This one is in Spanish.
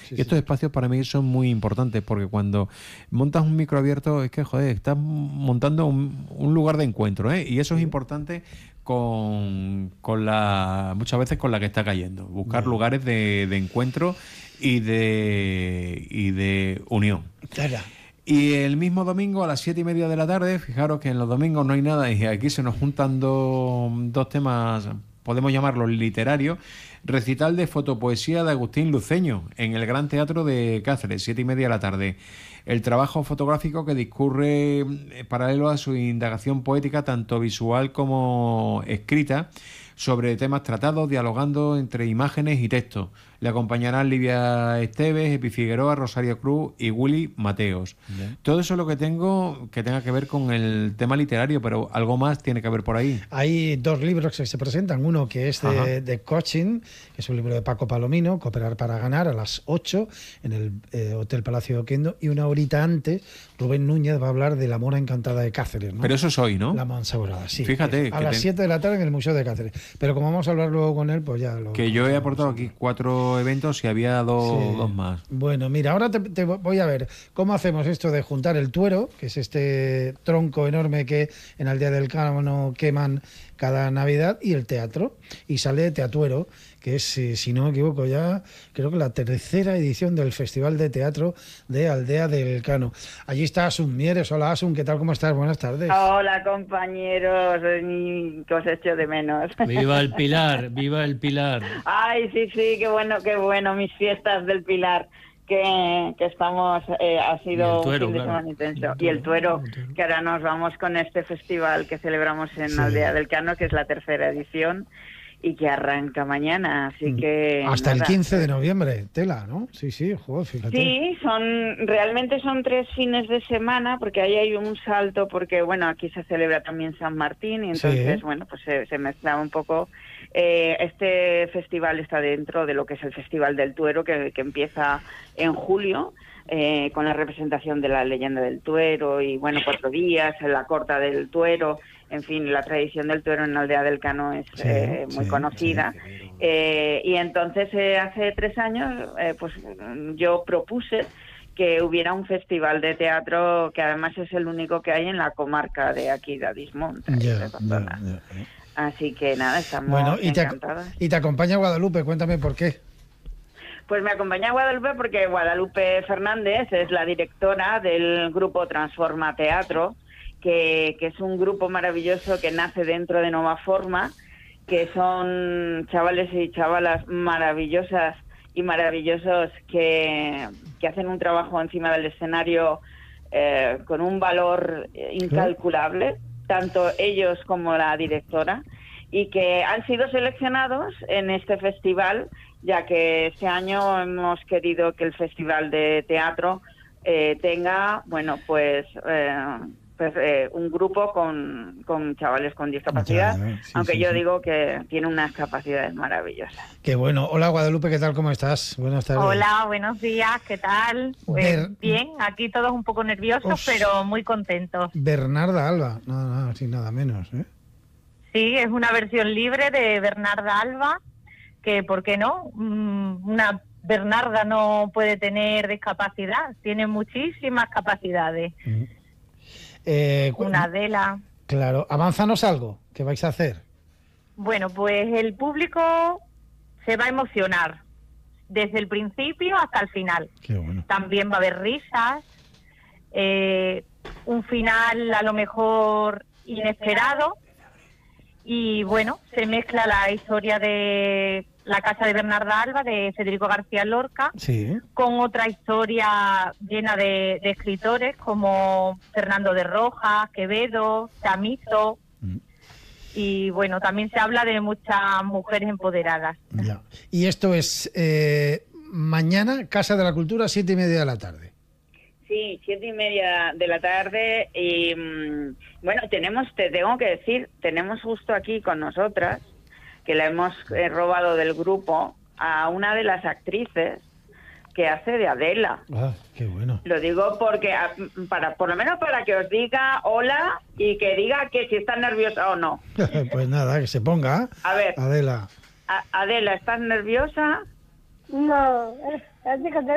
Y estos espacios para mí son muy importantes, porque cuando montas un micro abierto es que, joder, estás montando un lugar de encuentro, ¿eh? Y eso es importante muchas veces con la que está cayendo. Buscar lugares de encuentro y de unión. Claro. Y el mismo domingo a las 7:30 de la tarde, fijaros que en los domingos no hay nada y aquí se nos juntan dos temas, podemos llamarlos literarios. Recital de fotopoesía de Agustín Luceño en el Gran Teatro de Cáceres, 7:30 de la tarde. El trabajo fotográfico que discurre paralelo a su indagación poética, tanto visual como escrita, sobre temas tratados, dialogando entre imágenes y textos. Le acompañarán Livia Esteves, Epi Figueroa, Rosario Cruz y Willy Mateos. Bien. Todo eso es lo que tengo que tenga que ver con el tema literario, pero algo más tiene que haber por ahí. Hay dos libros que se presentan. Uno que es de coaching, que es un libro de Paco Palomino, Cooperar para ganar, a las 8 en el Hotel Palacio de Oquendo. Y una horita antes, Rubén Núñez va a hablar de La Mora Encantada de Cáceres, ¿no? Pero eso es hoy, ¿no? La Mansaurada, sí. Fíjate. A las 7 de la tarde en el Museo de Cáceres. Pero como vamos a hablar luego con él, pues ya lo... Que yo he aportado aquí 4 eventos y había dos más. Bueno, mira, ahora te voy a ver cómo hacemos esto de juntar el tuero, que es este tronco enorme que en Aldea del Cáno queman cada Navidad, y el teatro. Y sale Teatuero, que es, si no me equivoco ya, creo que la tercera edición del Festival de Teatro de Aldea del Cano. Allí está Asun Mieres. Hola, Asun, ¿qué tal? ¿Cómo estás? Buenas tardes. Hola, compañeros, que os echo de menos. ¡Viva el Pilar! ¡Viva el Pilar! Ay, sí, qué bueno, mis fiestas del Pilar. Que estamos, ha sido un fin de semana intenso. Y el tuero, que ahora nos vamos con este festival que celebramos en Aldea del Cano, que es la tercera edición, y que arranca mañana, así que... Hasta el 15 de noviembre, tela, ¿no? Sí, joder, fíjate. Sí, realmente son 3 fines de semana, porque ahí hay un salto, porque, bueno, aquí se celebra también San Martín, y entonces, bueno, pues se mezcla un poco... este festival está dentro de lo que es el Festival del Tuero, que empieza en julio, con la representación de la leyenda del Tuero, y, bueno, 4 días, en la corta del Tuero... En fin, la tradición del tuero en la Aldea del Cano es muy conocida. Y entonces, hace 3 años, pues yo propuse que hubiera un festival de teatro, que además es el único que hay en la comarca de aquí, de Adismonte. Así que nada, estamos encantadas. Y te acompaña Guadalupe, cuéntame por qué. Pues me acompaña Guadalupe porque Guadalupe Fernández es la directora del grupo Transforma Teatro, que es un grupo maravilloso que nace dentro de Nova Forma, que son chavales y chavalas maravillosas y maravillosos que hacen un trabajo encima del escenario con un valor incalculable, tanto ellos como la directora, y que han sido seleccionados en este festival, ya que este año hemos querido que el Festival de Teatro tenga, bueno, pues un grupo con chavales con discapacidad, aunque yo digo que tiene unas capacidades maravillosas. Qué bueno. Hola, Guadalupe, ¿qué tal? ¿Cómo estás? Buenas tardes. Hola, buenos días, ¿qué tal? Pues bien, aquí todos un poco nerviosos, pero muy contentos. Bernarda Alba, nada menos, ¿eh? Sí, es una versión libre de Bernarda Alba, que, ¿por qué no? Una Bernarda no puede tener discapacidad, tiene muchísimas capacidades. Una Adela. Claro, avánzanos algo, ¿qué vais a hacer? Bueno, pues el público se va a emocionar desde el principio hasta el final. Qué bueno. También va a haber risas, un final a lo mejor inesperado, y bueno, se mezcla la historia de La casa de Bernarda Alba, de Federico García Lorca, con otra historia llena de escritores como Fernando de Rojas, Quevedo, Chamizo. Y bueno, también se habla de muchas mujeres empoderadas. Ya. Y esto es mañana, Casa de la Cultura, 7:30 de la tarde. Sí, 7:30 de la tarde. Y bueno, te tengo que decir, tenemos justo aquí con nosotras, que la hemos robado del grupo, a una de las actrices que hace de Adela. Ah, qué bueno. Lo digo porque, por lo menos para que os diga hola y que diga que si está nerviosa o no. Pues nada, que se ponga. A ver, Adela. Adela, ¿estás nerviosa? No, estoy contenta.